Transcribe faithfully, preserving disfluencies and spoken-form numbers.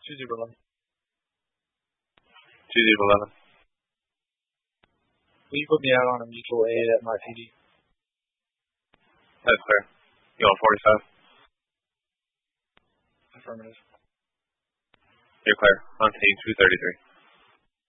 two zero eleven. two zero eleven. Will you put me out on a mutual aid at my P D? That's clear. You on forty-five? Affirmative. You're clear. On to two thirty-three.